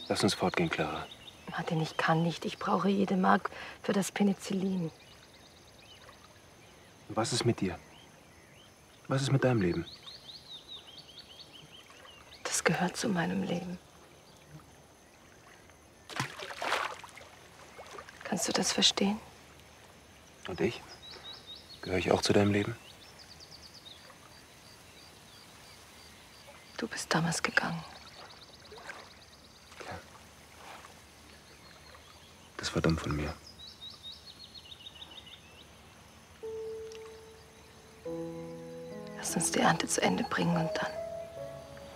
Lass uns fortgehen, Clara. Martin, ich kann nicht. Ich brauche jede Mark für das Penicillin. Und was ist mit dir? Was ist mit deinem Leben? Das gehört zu meinem Leben. Kannst du das verstehen? Und ich? Gehöre ich auch zu deinem Leben? Du bist damals gegangen. Ja. Das war dumm von mir. Lass uns die Ernte zu Ende bringen und dann